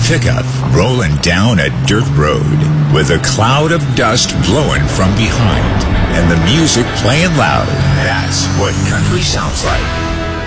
pickup rolling down a dirt road with a cloud of dust blowing from behind and the music playing loud. That's what country sounds like.